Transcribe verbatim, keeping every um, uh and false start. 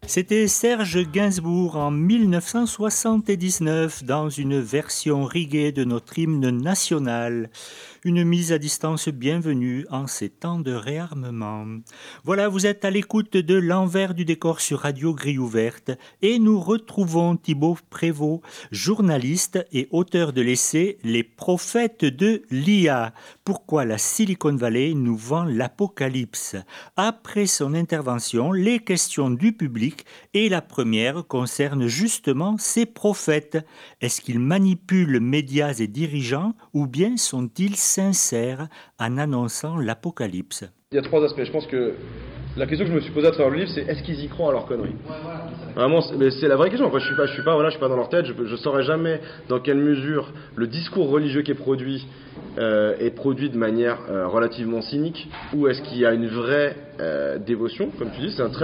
C'était Serge Gainsbourg en mille neuf cent soixante-dix-neuf dans une version reggae de notre hymne national. Une mise à distance bienvenue en ces temps de réarmement. Voilà, vous êtes à l'écoute de l'envers du décor sur Radio Grille Ouverte et nous retrouvons Thibaut Prévost, journaliste et auteur de l'essai Les prophètes de l'I A. Pourquoi la Silicon Valley nous vend l'apocalypse? Après son intervention, les questions du public et la première concerne justement ces prophètes. Est-ce qu'ils manipulent médias et dirigeants ou bien sont-ils sincères en annonçant l'apocalypse? Il y a trois aspects. Je pense que la question que je me suis posée à travers le livre, c'est est-ce qu'ils y croient à leurs conneries? Vraiment, c'est, mais c'est la vraie question. Après, je suis pas, je suis pas, voilà, je suis pas dans leur tête. Je, je saurais jamais dans quelle mesure le discours religieux qui est produit euh, est produit de manière euh, relativement cynique, ou est-ce qu'il y a une vraie euh, dévotion, comme tu dis. C'est un très